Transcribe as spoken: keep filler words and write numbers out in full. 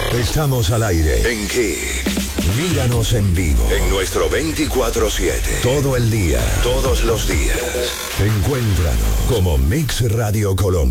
Estamos al aire en Kick. Míranos en vivo en nuestro veinticuatro siete. Todo el día, todos los días. Encuéntranos como Mix Radio Colombia.